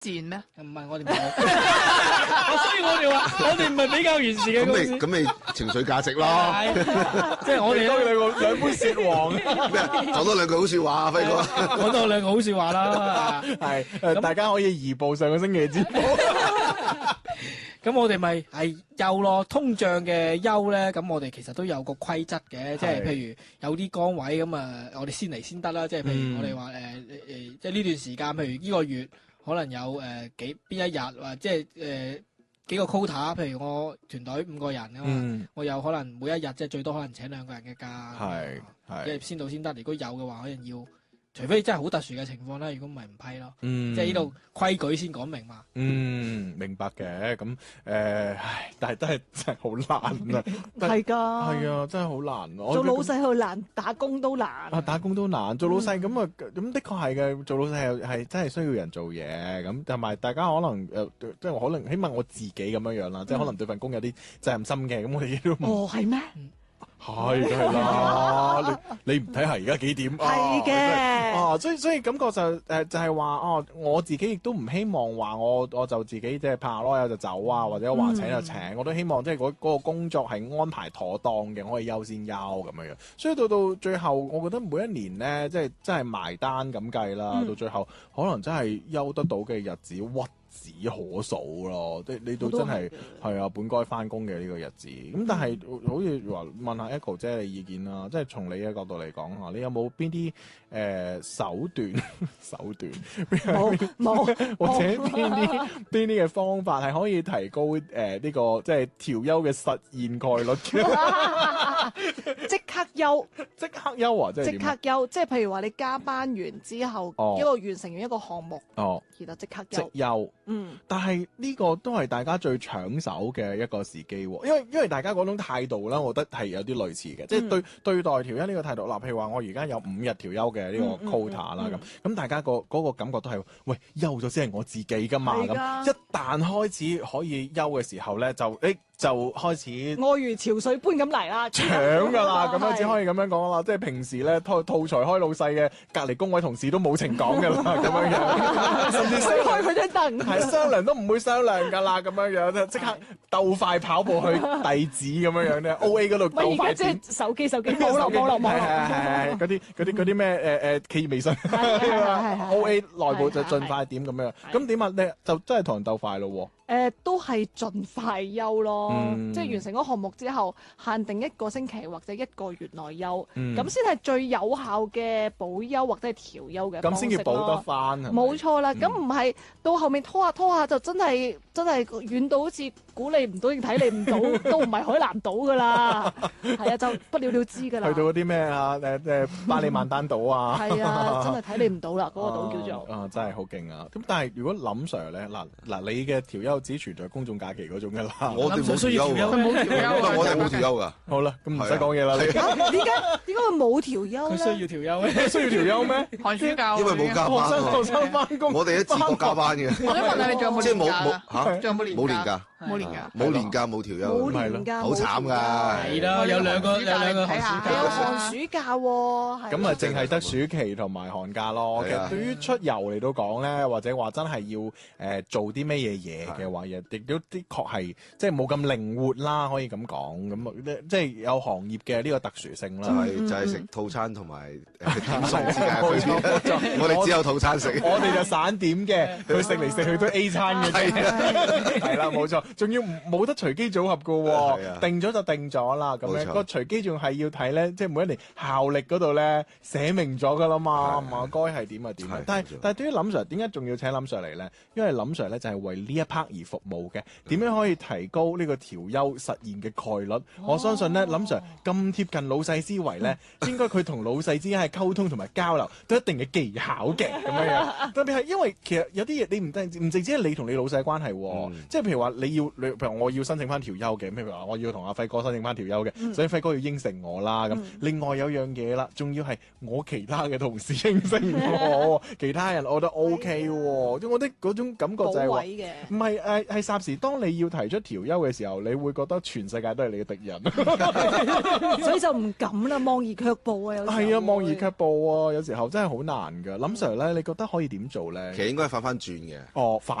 賤咩？ 唔係我哋冇，所以我哋話我哋唔係比較完善嘅公司。 咁你情緒價值咯， 係即係我哋兩杯雪黃， 講多兩句好説話啊，輝哥。 講多兩個好笑話啦。 係大家可以移步上個星期嘅節目。 咁我哋咪係休咯，通脹嘅休咧，咁我哋其實都有個規則嘅，即係譬如有啲崗位咁啊，我哋先嚟先得啦。即係譬如我哋話即係呢段時間，譬如呢個月可能有邊一日或即係幾個 quota，譬如我團隊5個人啊嘛，我有可能每一日即係最多可能請2個人嘅假，即係先到先得。如果有嘅話，可能要。除非真係好特殊嘅情況啦，如果唔係唔批咯。即係呢度規矩先講明嘛。 明白嘅。咁但係真係好難啊。 係㗎。 係啊，真係好難。 做老細好難，打工都難。 打工都難，做老細咁咁的確係嘅。做老細係真係需要人做嘢咁，同埋大家可能即係可能起碼我自己咁樣啦，即係可能對份工有啲責任心嘅，咁我哋都係咩？ 係梗係啦，你唔睇下而家幾點？ 係嘅。 所以感覺就係話我自己亦都唔希望話我就自己即係拍下籮柚就走啊，或者話請就請，我都希望即係嗰個工作係安排妥當嘅，可以優先休咁樣樣。所以到最後，我覺得每一年咧，即係真係埋單咁計啦，到最後可能真係休得到嘅日子屈指可數咯，即係你到真係啊，本該翻工嘅呢個日子。咁但係好似話問下 Echo 姐你意見啦，即係從你嘅角度嚟講嚇，你有冇邊啲手段冇或者邊啲嘅方法係可以提高呢個即係調休嘅實現概率嘅？ 即刻休啊！即刻休，即係譬如話你加班完之後，一個完成完一個項目，然後即刻休。 即休。但係呢個都係大家最搶手嘅一個時機喎，因為大家嗰種態度啦，我覺得係有啲類似嘅，即係對待調休呢個態度。嗱，譬如話我而家有5日調休嘅呢個 quota 啦，咁大家嗰個感覺都係，喂，休咗先係我自己噶嘛，咁一旦開始可以休嘅時候咧，就開始愛如潮水般咁嚟啦， 搶噶啦，咁樣只可以咁樣講啦。即係平時咧吐槽開老細嘅隔離工位同事都冇情講噶啦，咁樣樣，甚至推開佢張凳， 係商量都唔會商量噶啦，咁樣樣即刻鬥快跑步去遞紙咁樣樣咧，OA 嗰度鬥快點。 即係手機網絡， 係嗰啲咩企業微信，OA 內部就盡快點咁樣。咁點啊？你就真係同人鬥快咯喎！ 都係盡快休咯，即係完成嗰個項目之後，限定1個星期或者1個月內休，咁先係最有效嘅補休或者係調休嘅方式咯。 咁先至補得翻， 冇錯啦，咁唔係到後面拖下就真係遠到好似估你唔到，睇你唔到，都唔係海南島噶啦，係啊，就不了了之噶啦。 去到嗰啲咩啊巴里曼丹島啊， 係啊，真係睇你唔到啦，嗰個島叫做真係好勁啊！咁但係如果林 Sir 咧，嗱你嘅調休只存在公眾假期嗰種噶啦， 我哋冇需要調休，我哋冇調休噶。 好啦，咁唔使講嘢啦。 點解佢冇調休佢需要調休咩？ 需要調休咩？ 寒暑假因為冇加班， 學生翻工， 我哋一自覺加班嘅。 我想問下你仲有冇即係年假？ 冇仲有冇年假？ 冇年假，冇年假冇調休， 冇年假， 好慘㗎。 係啦，有兩個寒暑假， 有寒暑假喎。 咁啊，淨係得暑期同埋寒假咯。其實對於出遊嚟到講咧，或者話真係要做啲咩嘢嘅話，亦都的確係即係冇咁靈活啦，可以咁講。咁即係有行業嘅呢個特殊性啦。 就係食套餐同埋點數之間嘅區別。我哋只有套餐食， 我哋就散點嘅，佢食嚟食去都 A 餐嘅。係啦，冇錯，仲要冇得隨機組合噶喎，定咗就定咗啦。咁樣個隨機仲係要睇咧，即係每一年效力嗰度咧寫明咗噶啦嘛，嘛該係點就點。但係對於林 Sir 點解仲要請林 Sir 嚟咧？因為林 Sir 咧就係為呢一 part 而服務嘅。點樣可以提高呢個調休實現嘅概率？我相信咧，林 Sir 咁貼近老細思維咧，應該佢同老細之間係溝通同埋交流都一定嘅技巧嘅咁樣。特別係因為其實有啲嘢你唔淨止係你同你老細關係。 喎。即係譬如話譬如我要申請翻調休嘅，譬如話我要同阿輝哥申請翻調休嘅，所以輝哥要應承我啦。咁另外有樣嘢啦，仲要係我其他嘅同事應承我，其他人我覺得 OK 喎。即係我覺得嗰種感覺就係話，唔係係霎時，當你要提出調休嘅時候，你會覺得全世界都係你嘅敵人， 所以就唔敢啦，望而卻步啊！有時候係啊，望而卻步啊！有時候真係好難㗎。林 Sir 咧，你覺得可以點做咧？ 其實應該反轉嘅。 哦，